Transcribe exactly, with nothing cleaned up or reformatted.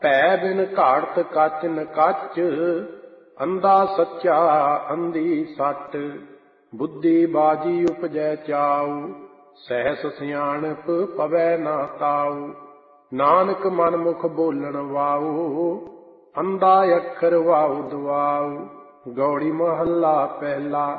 ਭੈ ਬਿਨ ਘਾੜਤ ਕੱਚ ਨ ਕੱਚ, ਅੰਧਾ ਸੱਚਾ ਅੰਧੀ ਸੱਟ। ਬੁੱਧੀ ਬਾਜੀ ਉਪਜੈ ਚਾਉ, ਸਹਿਸ ਸਿਆਣਪ ਪਵੈ ਨਾ ਤਾਉ। ਨਾਨਕ ਮਨ ਮੁਖ ਬੋਲਣ ਵਾਉ, ਅੰਧਾ ਅੱਖਰ ਵਾਉ ਦਵਾਉ। ਗੌੜੀ ਮਹੱਲਾ ਪਹਿਲਾ।